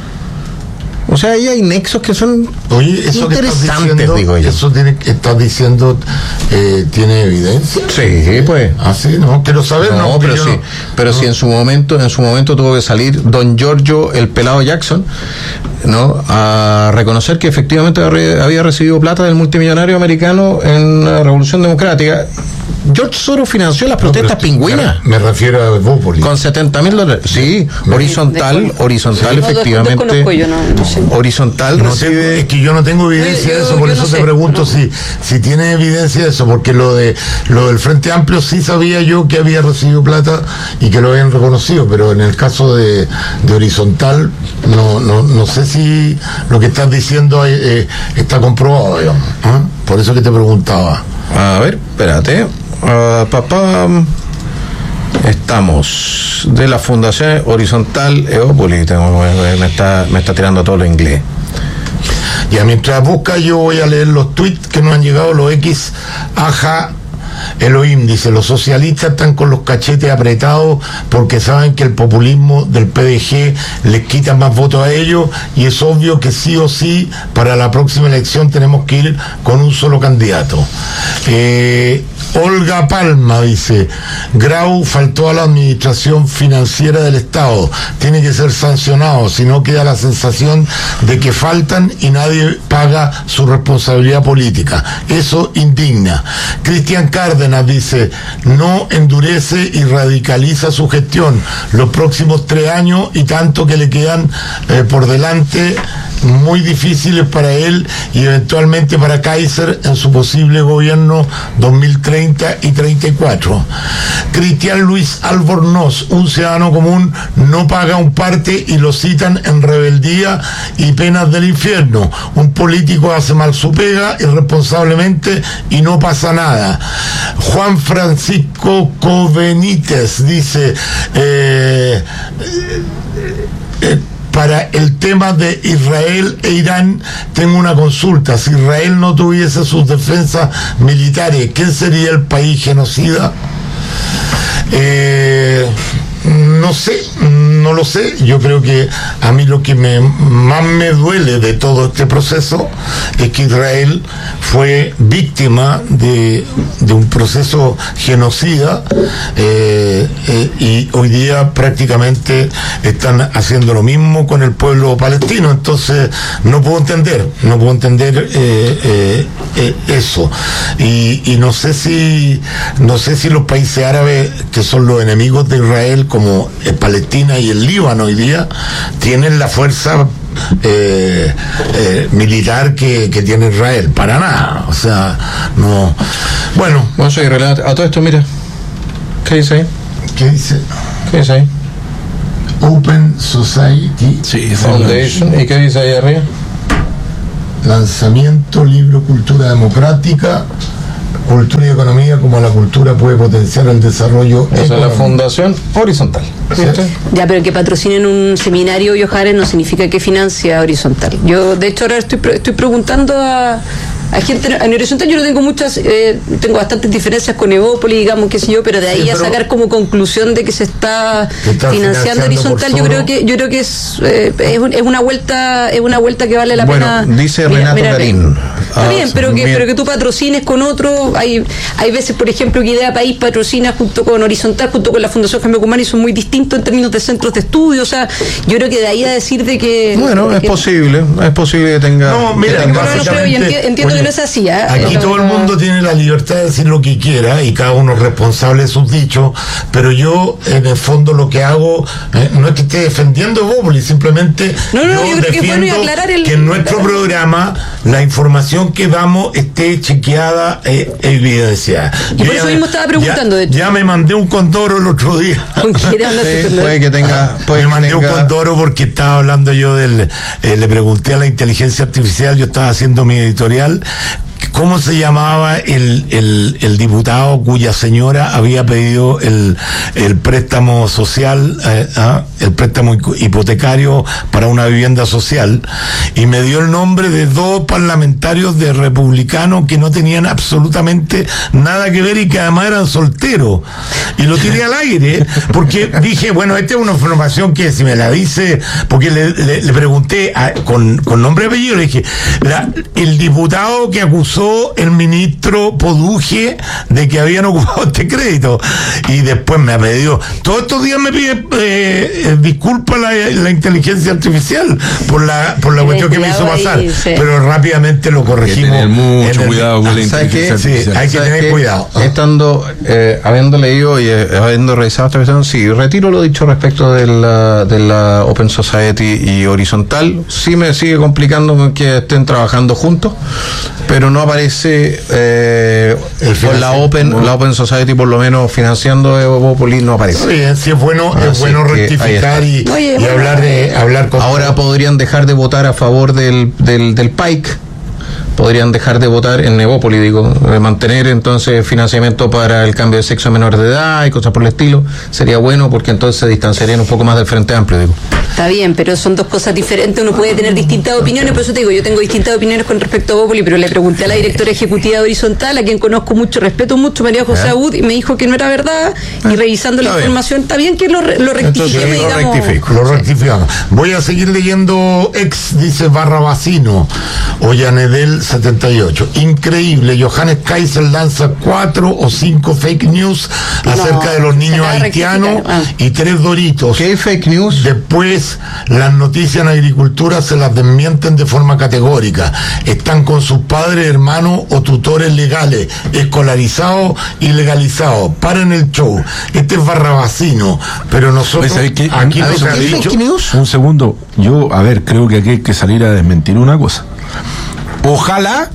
O sea, ahí hay nexos que son Oye, eso que estás interesantes, diciendo, digo yo. eso tiene, que estás diciendo, eh, ¿tiene evidencia? Sí, pues. Ah, sí, no, quiero saber, no, No, porque pero yo sí, no- pero no. sí en su momento, en su momento tuvo que salir don Giorgio el pelado Jackson, ¿no? A reconocer que efectivamente había había recibido plata del multimillonario americano en la Revolución Democrática. George Soros financió las protestas pingüinas. Me refiero a Evópoli. Con setenta mil dólares. Sí, horizontal, horizontal, No, efectivamente. desconozco yo, no, no sé. Horizontal No recibe. tengo- es que yo no tengo evidencia Yo- de eso, yo por no eso te sé, pregunto no. si, si tiene evidencia de eso, porque lo de lo del Frente Amplio sí sabía yo que había recibido plata y que lo habían reconocido, pero en el caso de, de Horizontal no, no, no sé si lo que estás diciendo eh, eh, está comprobado, digamos. ¿Ah? Por eso que te preguntaba. A ver, espérate. Ah, papá. Estamos de la Fundación Horizontal Evópoli. Tengo- Me está, me está tirando todo lo inglés. Ya mientras busca, yo voy a leer los tweets que nos han llegado, los X, aja. Elohim dice, los socialistas están con los cachetes apretados porque saben que el populismo del P D G les quita más votos a ellos y es obvio que sí o sí para la próxima elección tenemos que ir con un solo candidato. Eh, Olga Palma dice, Grau faltó a la administración financiera del Estado, tiene que ser sancionado, si no queda la sensación de que faltan y nadie paga su responsabilidad política. Eso indigna. Cristian Cárdenas dice, no endurece y radicaliza su gestión. Los próximos tres años y tanto que le quedan eh, por delante, muy difíciles para él y eventualmente para Kaiser en su posible gobierno dos mil treinta y treinta y cuatro. Cristian Luis Albornoz, un ciudadano común no paga un parte y lo citan en rebeldía y penas del infierno. Un político hace mal su pega irresponsablemente y no pasa nada. Juan Francisco Covenites dice, eh, eh, para el tema de Israel e Irán, tengo una consulta. Si Israel no tuviese sus defensas militares, ¿quién sería el país genocida? Eh, no sé, no lo sé. Yo creo que a mí lo que me, más me duele de todo este proceso es que Israel fue víctima de, de un proceso genocida eh, eh, y hoy día prácticamente están haciendo lo mismo con el pueblo palestino. Entonces no puedo entender, no puedo entender eh, eh, eh, eso. Y, y no sé si no sé si los países árabes, que son los enemigos de Israel, como Palestina y el Líbano hoy día, tienen la fuerza eh, eh, militar que, que tiene Israel. Para nada. O sea, no. Bueno. Bueno, soy relata. A todo esto, mira. ¿Qué dice ahí? ¿Qué dice? ¿Qué dice ahí? Open Society sí, Foundation. ¿Y qué dice ahí arriba? Lanzamiento, libro Cultura Democrática, Cultura y Economía, como la cultura puede potenciar el desarrollo. Esa es la Fundación Horizontal. ¿Viste? Ya, pero que patrocinen un seminario Yojares no significa que financia Horizontal. Yo, de hecho, ahora estoy, estoy preguntando a, a gente en Horizontal. Yo no tengo muchas, eh, tengo bastantes diferencias con Evópolis, digamos, qué sé yo, pero de ahí sí, pero a sacar como conclusión de que se está, está financiando Horizontal, yo creo que yo creo que es, eh, es, es una vuelta es una vuelta que vale la bueno, pena. Dice Renato mira, Garín. Está ah, bien, pero que, bien. pero que tú patrocines con otro. Hay, hay veces, por ejemplo, que Idea País patrocina junto con Horizontal, junto con la Fundación Jaime Guzmán, y son muy distintos en términos de centros de estudio. O sea, yo creo que de ahí a decir de que. Bueno, de es que, posible, es posible que tenga. No, mira, que tenga, no, no, pero yo entiendo, entiendo oye, que no es así. ¿eh? Aquí no, todo el no, mundo tiene la libertad de decir lo que quiera y cada uno es responsable de sus dichos, pero yo, en el fondo, lo que hago eh, no es que esté defendiendo Evópolis, simplemente no, no, yo, yo creo defiendo que, bueno el... que en nuestro programa la información que damos esté chequeada e evidenciada. Y yo por eso mismo estaba preguntando. Ya, de hecho. ya me mandé un condoro el otro día. ¿Con quién andaste? Sí, puede que tenga. Puede me mandé que tenga... un condoro porque estaba hablando yo del. Eh, le pregunté a la inteligencia artificial, yo estaba haciendo mi editorial. ¿Cómo se llamaba el, el, el diputado cuya señora había pedido el, el préstamo social, eh, ¿ah? el préstamo hipotecario para una vivienda social? Y me dio el nombre de dos parlamentarios de republicanos que no tenían absolutamente nada que ver y que además eran solteros. Y lo tiré al aire, porque dije, bueno, esta es una información que si me la dice, porque le, le, le pregunté a, con, con nombre y apellido, le dije, la, el diputado que acusó el ministro Poduje de que habían ocupado este crédito, y después me ha pedido, todos estos días me pide eh, disculpas la, la inteligencia artificial por la por la cuestión que me hizo pasar, ahí, sí. Pero rápidamente lo corregimos. Hay que tener mucho el, cuidado con la inteligencia artificial. Sí, hay que tener que, cuidado. Estando, eh, habiendo leído y eh, habiendo revisado esta cuestión, sí, retiro lo dicho respecto de la, de la Open Society y Horizontal. Sí me sigue complicando que estén trabajando juntos, pero no aparece eh, con la Open bueno. la Open Society por lo menos financiando Evópolis, no aparece. Sí, sí, es bueno, Así es bueno rectificar y, Oye, y bueno. hablar de hablar con ahora podrían dejar de votar a favor del, del, del P A I C. Podrían dejar de votar en Evópolis, digo, de mantener entonces financiamiento para el cambio de sexo a menores de edad y cosas por el estilo. Sería bueno porque entonces se distanciarían un poco más del Frente Amplio, digo. Está bien, pero son dos cosas diferentes, uno puede tener distintas opiniones, por eso te digo, yo tengo distintas opiniones con respecto a Evópolis, pero le pregunté a la directora ejecutiva de Horizontal, a quien conozco mucho, respeto mucho, María José Abud, y me dijo que no era verdad, y revisando la información, está bien que lo, lo rectifique, lo digamos. rectifico, lo rectificamos. Voy a seguir leyendo ex, dice Barrabasino, Ollanedel setenta y ocho. Increíble, Johannes Kaiser lanza cuatro o cinco fake news acerca No, de los niños se acaba de haitianos rectificar. Ah. y tres doritos. ¿Qué fake news? Después, las noticias en agricultura se las desmienten de forma categórica. Están con sus padres, hermanos o tutores legales, escolarizados y legalizados. Paren el show. Este es Barrabasino, pero nosotros Pues, ¿sabes qué? aquí A no ver, se ha ¿qué dicho. fake news? Un segundo, yo, a ver, creo que aquí hay que salir a desmentir una cosa. Ojalá,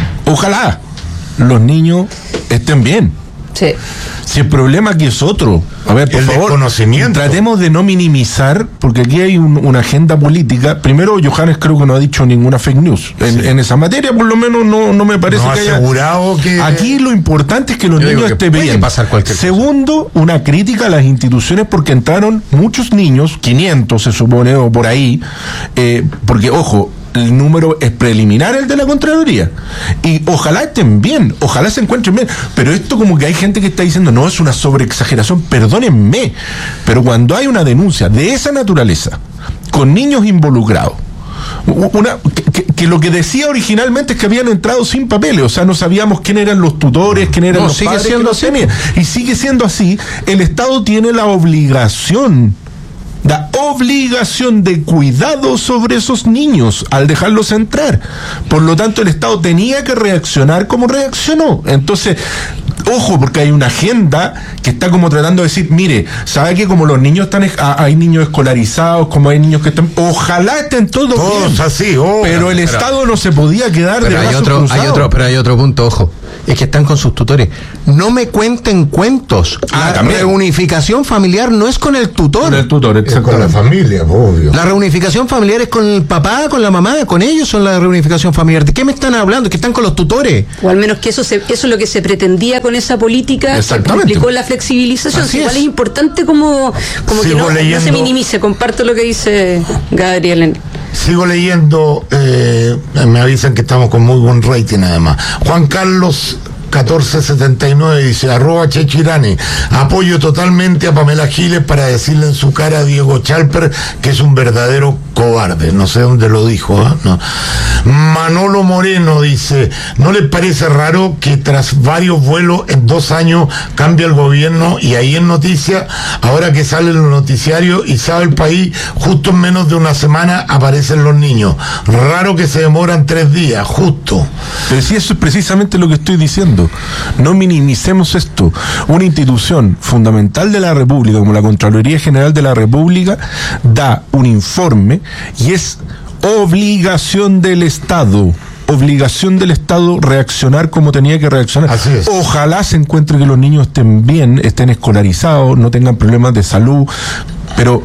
ojalá los niños estén bien. Sí. Si el problema aquí es otro, a ver, por El favor, desconocimiento. tratemos de no minimizar, porque aquí hay un- una agenda política. Primero, Johannes creo que no ha dicho ninguna fake news. En, en esa materia, por lo menos, no, no me parece No ha que haya... asegurado que- Aquí lo importante es que los Yo digo niños que estén puede bien. pasar cualquier cosa. Segundo, una crítica a las instituciones porque entraron muchos niños, quinientos se supone, o por ahí, eh, porque, ojo, el número es preliminar, el de la Contraloría, y ojalá estén bien, ojalá se encuentren bien, pero esto como que hay gente que está diciendo, no, es una sobreexageración, perdónenme, pero cuando hay una denuncia de esa naturaleza, con niños involucrados, una, que, que lo que decía originalmente es que habían entrado sin papeles, o sea, no sabíamos quién eran los tutores, quién eran No, los sigue padres siendo que los así. tenían. Y sigue siendo así. El Estado tiene la obligación, la obligación de cuidado sobre esos niños al dejarlos entrar. Por lo tanto, el Estado tenía que reaccionar como reaccionó. Entonces, ojo, porque hay una agenda que está como tratando de decir, mire, ¿sabe que como los niños están, es- ah, hay niños escolarizados, como hay niños que están, ojalá estén todos, Todos bien, así, oh, pero el pero- Estado no se podía quedar de Pero hay brazos otro, hay cruzados. otro, pero hay otro punto, ojo. Es que están con sus tutores. No me cuenten cuentos. Ah, la también. reunificación familiar no es con el tutor. Con el tutor, Es con la exactamente. familia, obvio. La reunificación familiar es con el papá, con la mamá, con ellos son la reunificación familiar. ¿De qué me están hablando? Que están con los tutores. O al menos que eso se, eso es lo que se pretendía con esa política que Exactamente. implicó la flexibilización. Así Igual es. es importante como, como que Sigo no, no se leyendo. minimice. Comparto lo que dice Gabriel. Sigo leyendo, eh, me avisan que estamos con muy buen rating además. Juan Carlos catorce setenta y nueve dice, arroba Chechirane, apoyo totalmente a Pamela Giles para decirle en su cara a Diego Chalper que es un verdadero cobarde. No sé dónde lo dijo, ¿eh? No. Manolo Moreno dice, ¿no les parece raro que tras varios vuelos en dos años cambia el gobierno y ahí en noticia, ahora que sale en los noticiarios y sabe el país, justo en menos de una semana aparecen los niños? Raro que se demoran tres días, justo. Pero si eso es precisamente lo que estoy diciendo. No minimicemos esto. Una institución fundamental de la República, como la Contraloría General de la República, da un informe y es obligación del Estado. Obligación del Estado reaccionar como tenía que reaccionar. Así es. Ojalá se encuentre que los niños estén bien, estén escolarizados, no tengan problemas de salud, pero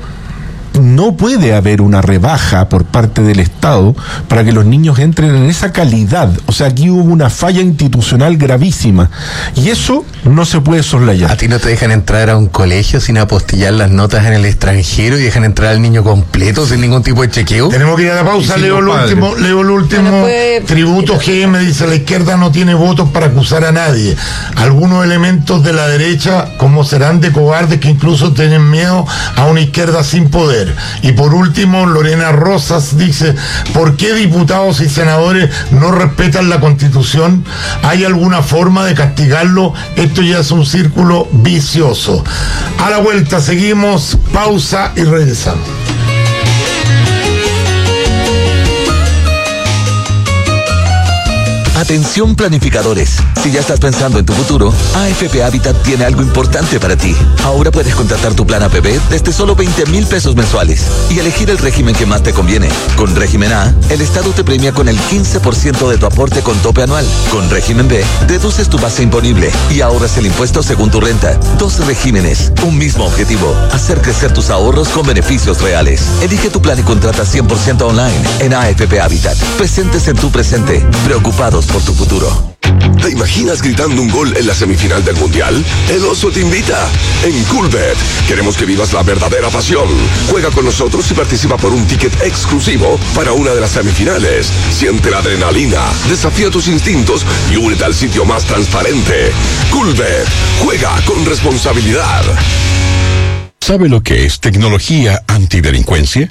no puede haber una rebaja por parte del Estado para que los niños entren en esa calidad. O sea, aquí hubo una falla institucional gravísima y eso no se puede ¿A soslayar. ti no te dejan entrar a un colegio sin apostillar las notas en el extranjero y dejan entrar al niño completo sin ningún tipo de chequeo? Tenemos que ir a la pausa, Y sin leo los el padres. último, leo el último Bueno, pues- tributo G M, dice, la izquierda no tiene votos para acusar a nadie. Algunos elementos de la derecha, como serán de cobardes que incluso tienen miedo a una izquierda sin poder. Y por último, Lorena Rosas dice, ¿por qué diputados y senadores no respetan la Constitución? ¿Hay alguna forma de castigarlo? Esto ya es un círculo vicioso. A la vuelta seguimos, pausa y regresamos. Atención planificadores, si ya estás pensando en tu futuro, A F P Habitat tiene algo importante para ti. Ahora puedes contratar tu plan A P B desde solo veinte mil pesos mensuales y elegir el régimen que más te conviene. Con régimen A, el Estado te premia con el quince por ciento de tu aporte con tope anual. Con régimen B, deduces tu base imponible y ahorras el impuesto según tu renta. Dos regímenes, un mismo objetivo, hacer crecer tus ahorros con beneficios reales. Elige tu plan y contrata cien por ciento online en A F P Habitat. Presentes en tu presente, preocupados por tu futuro. ¿Te imaginas gritando un gol en la semifinal del Mundial? El Oso te invita. En Coolbet queremos que vivas la verdadera pasión. Juega con nosotros y participa por un ticket exclusivo para una de las semifinales. Siente la adrenalina, desafía tus instintos y únete al sitio más transparente. Coolbet. Juega con responsabilidad. ¿Sabe lo que es tecnología antidelincuencia?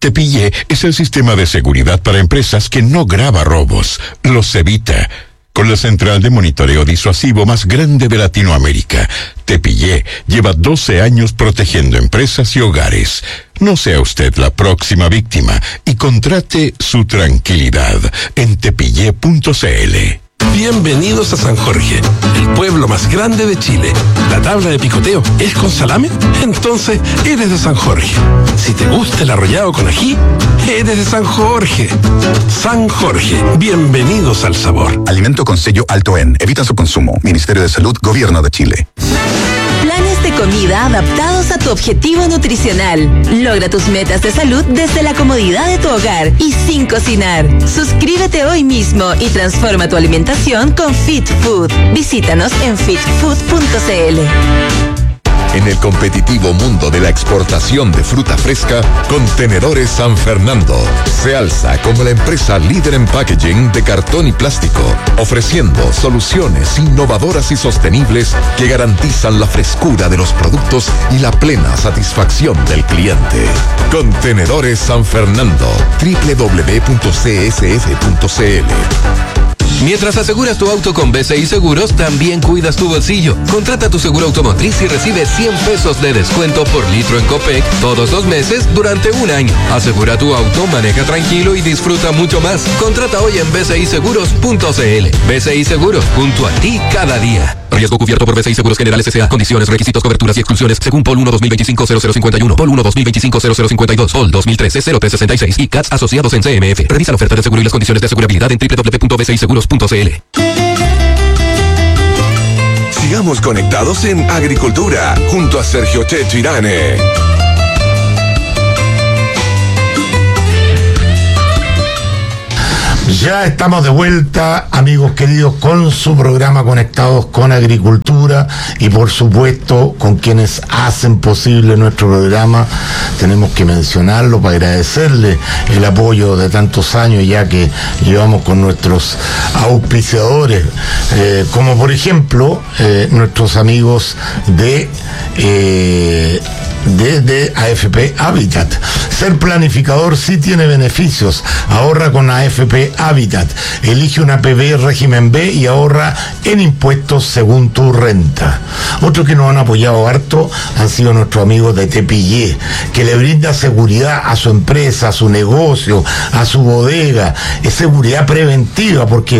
Tepillé es el sistema de seguridad para empresas que no graba robos, los evita. Con la central de monitoreo disuasivo más grande de Latinoamérica, Tepillé lleva doce años protegiendo empresas y hogares. No sea usted la próxima víctima y contrate su tranquilidad en tepillé punto cl. Bienvenidos a San Jorge, el pueblo más grande de Chile. ¿La tabla de picoteo es con salame? Entonces eres de San Jorge. Si te gusta el arrollado con ají, eres de San Jorge. San Jorge, bienvenidos al sabor. Alimento con sello Alto En. Evita su consumo. Ministerio de Salud, Gobierno de Chile. Planes de comida adaptados a tu objetivo nutricional. Logra tus metas de salud desde la comodidad de tu hogar y sin cocinar. Suscríbete hoy mismo y transforma tu alimentación con Fit Food. Visítanos en fit food punto cl. En el competitivo mundo de la exportación de fruta fresca, Contenedores San Fernando se alza como la empresa líder en packaging de cartón y plástico, ofreciendo soluciones innovadoras y sostenibles que garantizan la frescura de los productos y la plena satisfacción del cliente. Contenedores San Fernando, doble u doble u doble u punto c s f punto c l. Mientras aseguras tu auto con B C I Seguros, también cuidas tu bolsillo. Contrata tu seguro automotriz y recibe cien pesos de descuento por litro en Copec todos los meses durante un año. Asegura tu auto, maneja tranquilo y disfruta mucho más. Contrata hoy en b c i seguros punto c l. B C I Seguros, junto a ti cada día. Riesgo cubierto por B C I Seguros Generales S A. Condiciones, requisitos, coberturas y exclusiones según P O L uno dos mil veinticinco cero cero cincuenta y uno, P O L uno dos mil veinticinco cero cero cincuenta y dos, P O L dos mil trece cero tres sesenta y seis y C A T S asociados en C M F. Revisa la oferta de seguro y las condiciones de asegurabilidad en doble u doble u doble u punto b c i seguros punto c l. Sigamos conectados en Agricultura junto a Sergio Chechirane. Ya estamos de vuelta, amigos queridos, con su programa Conectados con Agricultura y por supuesto con quienes hacen posible nuestro programa. Tenemos que mencionarlo para agradecerle el apoyo de tantos años ya que llevamos con nuestros auspiciadores, eh, como por ejemplo eh, nuestros amigos de... Eh, De, de A F P Habitat. Ser planificador sí tiene beneficios. Ahorra con A F P Habitat. Elige una P B régimen B y ahorra en impuestos según tu renta. Otros que nos han apoyado harto han sido nuestros amigos de Tepillé, que le brinda seguridad a su empresa, a su negocio, a su bodega. Es seguridad preventiva porque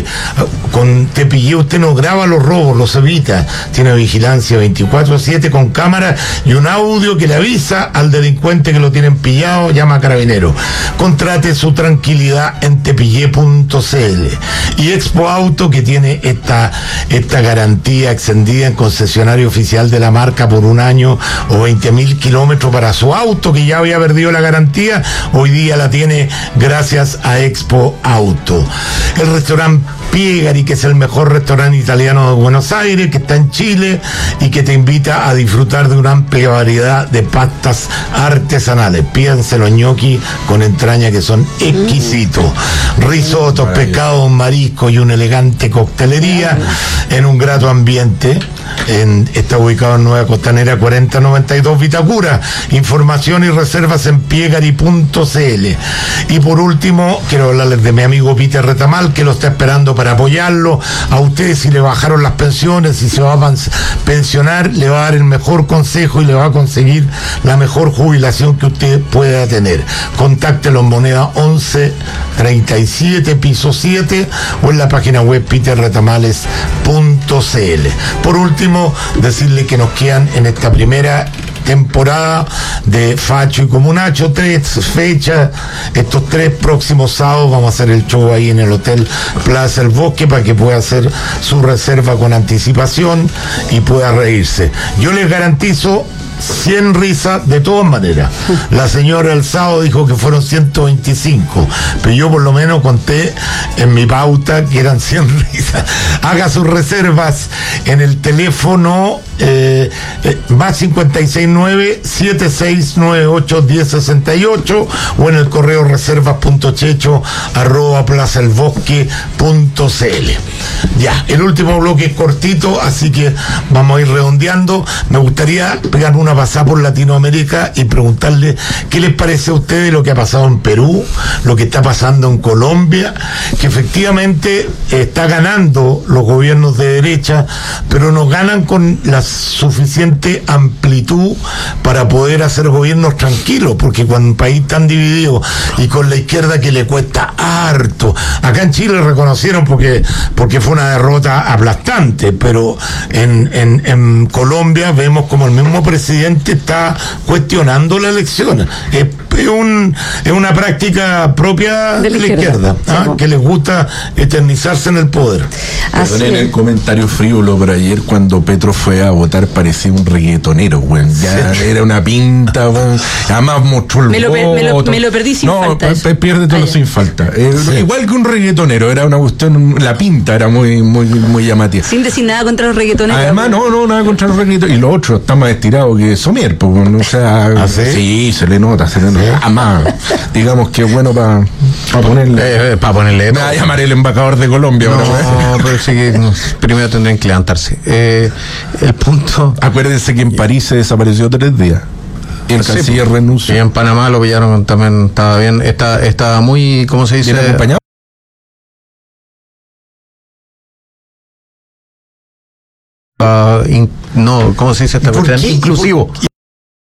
con Tepillé usted no graba los robos, los evita. Tiene vigilancia veinticuatro siete con cámara y un audio que le avisa al delincuente que lo tienen pillado, llama a Carabineros. Contrate su tranquilidad en tepillé punto c l. Y Expo Auto, que tiene esta, esta garantía extendida en concesionario oficial de la marca por un año o veinte mil kilómetros para su auto, que ya había perdido la garantía, hoy día la tiene gracias a Expo Auto. El restaurante Piegari, que es el mejor restaurante italiano de Buenos Aires, que está en Chile y que te invita a disfrutar de una amplia variedad de pastas artesanales. Pídanse los ñoquis con entraña que son exquisitos. Risotos, pescados, mariscos y una elegante coctelería en un grato ambiente. En, está ubicado en Nueva Costanera cuarenta noventa y dos Vitacura. Información y reservas en piegari punto c l. Y por último, quiero hablarles de mi amigo Peter Retamal, que lo está esperando para apoyarlo. A ustedes, si le bajaron las pensiones, si se va a pensionar, le va a dar el mejor consejo y le va a conseguir la mejor jubilación que usted pueda tener. Contáctelo en moneda once treinta y siete, piso siete, o en la página web peter retamales punto c l. Por último, decirle que nos quedan en esta primera temporada de Facho y Comunacho tres fechas. Estos tres próximos sábados vamos a hacer el show ahí en el Hotel Plaza El Bosque para que pueda hacer su reserva con anticipación y pueda reírse. Yo les garantizo cien risas de todas maneras. La señora el sábado dijo que fueron ciento veinticinco, pero yo por lo menos conté en mi pauta que eran cien risas. Haga sus reservas en el teléfono Eh, eh, más cincuenta y seis nueve siete seis nueve ocho diez sesenta y ocho o en el correo reservas punto checho arroba plaza el bosque punto cl. Ya, el último bloque es cortito, así que vamos a ir redondeando. Me gustaría pegar una pasada por Latinoamérica y preguntarle qué les parece a ustedes lo que ha pasado en Perú, lo que está pasando en Colombia, que efectivamente está ganando los gobiernos de derecha, pero no ganan con la suficiente amplitud para poder hacer gobiernos tranquilos, porque cuando un país tan dividido y con la izquierda que le cuesta harto, acá en Chile reconocieron porque, porque fue una derrota aplastante, pero en, en, en Colombia vemos como el mismo presidente está cuestionando la elección. Es, es, un, es una práctica propia de la izquierda, izquierda ¿ah? Sí, que les gusta eternizarse en el poder. Perdonen el comentario frívolo, pero ayer cuando Petro fue a votar parecía un reggaetonero, güey. Ya sí. Era una pinta, güey. Además mostró el me lo, voto. Me lo, me lo perdí sin no, falta. No, pierde todo sin falta. Eh, sí. Igual que un reggaetonero, era una cuestión, la pinta era muy, muy, muy llamativa. Sin decir nada contra los reggaetoneros. Además, no, no, nada contra los reggaetoneros. Y los otros están más estirados que Somier, pues, o sea, ¿ah, sí? sí, se le nota, se le nota. ¿Sí? Además, digamos que es bueno para pa ponerle. Eh, eh, para ponerle. Me va a llamar el embajador de Colombia. No, no pero sí que primero tendrían que levantarse. Eh, el punto. Acuérdense que en París se desapareció tres días. Y el sí, canciller renunció. Y en Panamá lo pillaron también, estaba bien, estaba, estaba muy, ¿cómo se dice? ¿Bien acompañado? Uh, in, no, ¿cómo se dice esta cuestión? Inclusivo.